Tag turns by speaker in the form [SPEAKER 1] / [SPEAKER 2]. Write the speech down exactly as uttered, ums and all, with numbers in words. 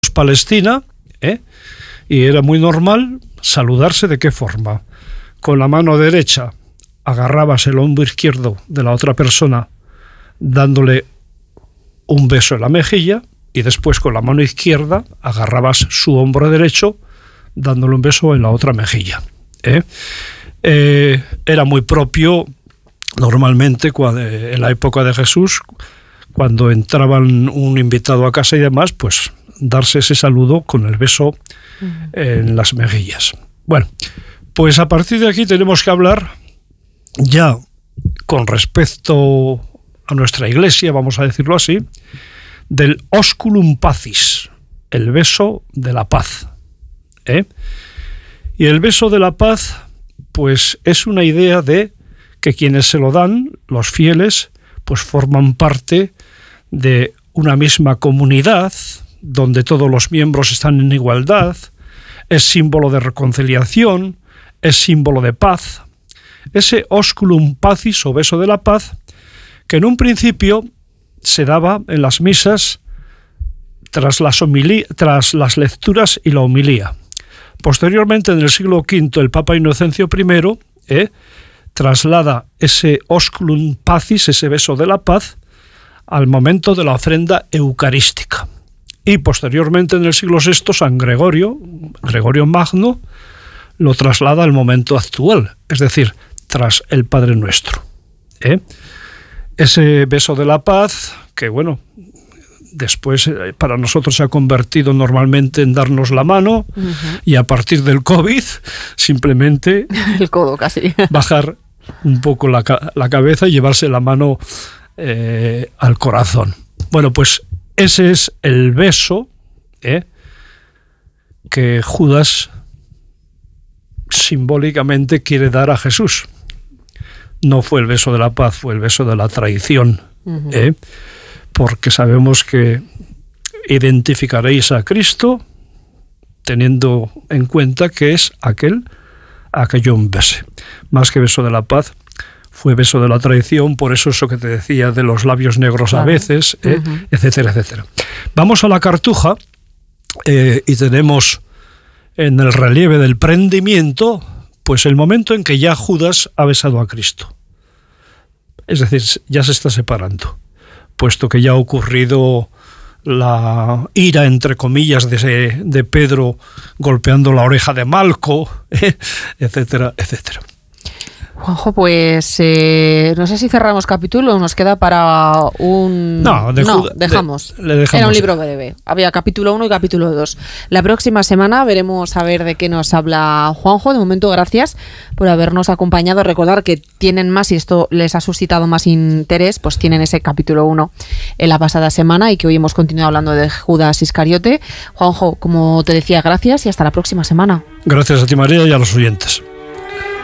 [SPEAKER 1] Palestina, ¿eh? Y era muy normal saludarse. ¿De qué forma? Con la mano derecha agarrabas el hombro izquierdo de la otra persona dándole un beso en la mejilla, y después con la mano izquierda agarrabas su hombro derecho dándole un beso en la otra mejilla. ¿eh? Eh, era muy propio normalmente cuando, en la época de Jesús, cuando entraban un invitado a casa y demás, pues darse ese saludo con el beso en las mejillas. Bueno, pues a partir de aquí tenemos que hablar ya con respecto a nuestra iglesia, vamos a decirlo así, del osculum pacis, el beso de la paz. ¿eh? Y el beso de la paz, pues es una idea de que quienes se lo dan, los fieles, pues forman parte de una misma comunidad, donde todos los miembros están en igualdad, es símbolo de reconciliación, es símbolo de paz. Ese osculum pacis o beso de la paz, que en un principio se daba en las misas tras las, homilí, tras las lecturas y la homilía. Posteriormente, en el siglo quinto, el Papa Inocencio primero eh, traslada ese osculum pacis, ese beso de la paz, al momento de la ofrenda eucarística. Y posteriormente, en el siglo sexto, San Gregorio, Gregorio Magno, lo traslada al momento actual, es decir, tras el Padre Nuestro. ¿eh? Ese beso de la paz, que bueno, después eh, para nosotros se ha convertido normalmente en darnos la mano, uh-huh. y a partir del COVID, simplemente
[SPEAKER 2] el codo casi.
[SPEAKER 1] bajar un poco la, la cabeza y llevarse la mano eh, al corazón. Bueno, pues ese es el beso ¿eh? que Judas simbólicamente quiere dar a Jesús. No fue el beso de la paz, fue el beso de la traición. Uh-huh. ¿eh? Porque sabemos que identificaréis a Cristo teniendo en cuenta que es aquel a que yo bese. Más que beso de la paz, fue beso de la traición, por eso eso que te decía de los labios negros claro. a veces, ¿eh? uh-huh. etcétera, etcétera. Vamos a la cartuja eh, y tenemos en el relieve del prendimiento pues el momento en que ya Judas ha besado a Cristo. Es decir, ya se está separando, puesto que ya ha ocurrido la ira, entre comillas, de, de Pedro golpeando la oreja de Malco, ¿eh? etcétera, etcétera.
[SPEAKER 2] Juanjo, pues eh, no sé si cerramos capítulo o nos queda para un...
[SPEAKER 1] No, de
[SPEAKER 2] no
[SPEAKER 1] Judas,
[SPEAKER 2] dejamos.
[SPEAKER 1] De, le dejamos.
[SPEAKER 2] Era un libro breve. Había capítulo uno y capítulo dos. La próxima semana veremos a ver de qué nos habla Juanjo. De momento, gracias por habernos acompañado. Recordar que tienen más, y esto les ha suscitado más interés, pues tienen ese capítulo uno en la pasada semana y que hoy hemos continuado hablando de Judas Iscariote. Juanjo, como te decía, gracias y hasta la próxima semana.
[SPEAKER 1] Gracias a ti, María, y a los oyentes.